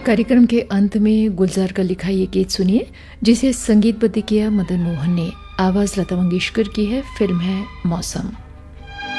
कार्यक्रम के अंत में गुलजार का लिखा ये गीत सुनिए, जिसे संगीतबद्ध किया मदन मोहन ने। आवाज लता मंगेशकर की है। फिल्म है मौसम।